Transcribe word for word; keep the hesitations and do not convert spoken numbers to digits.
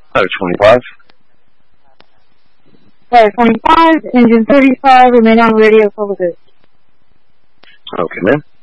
Flight twenty-five. Flight twenty-five, engine thirty-five, remain on radio, over good. Okay, ma'am.